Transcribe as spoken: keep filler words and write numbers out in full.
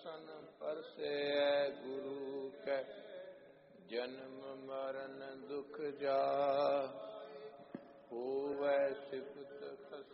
दर्शन परसे गुरु कै जन्म मरण दुख जा